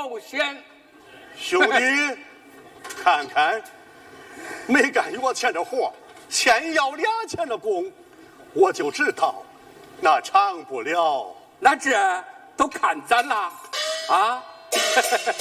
冒险。 兄弟，看看，没干与我欠着活，先要2钱的工，我就知道那长不了。 那这都看咱了啊！